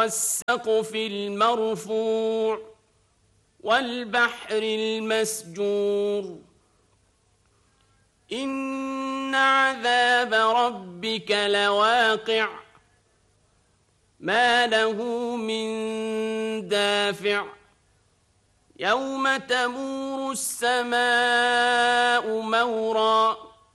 والسقف المرفوع والبحر المسجور إن عذاب ربك لواقع ما له من دافع يوم تمور السماء مورا